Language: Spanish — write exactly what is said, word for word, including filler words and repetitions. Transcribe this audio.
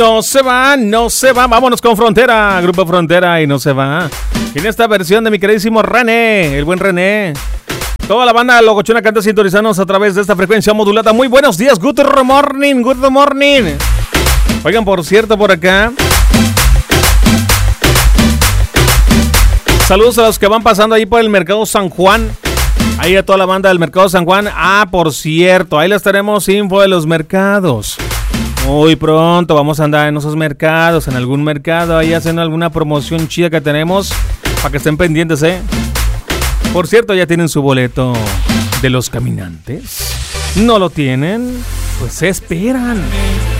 No se va, no se va. Vámonos con Frontera, Grupo Frontera y no se va. En esta versión de mi queridísimo René, el buen René. Toda la banda locochona canta sintonizarnos a través de esta frecuencia modulada. Muy buenos días, good morning, good morning. Oigan, por cierto, por acá. Saludos a los que van pasando ahí por el Mercado San Juan. Ahí a toda la banda del Mercado San Juan. Ah, por cierto, ahí les tenemos info de los mercados. Muy pronto vamos a andar en esos mercados, en algún mercado, ahí haciendo alguna promoción chida que tenemos, para que estén pendientes, ¿eh? Por cierto, ya tienen su boleto de los caminantes. ¿No lo tienen? Pues se esperan.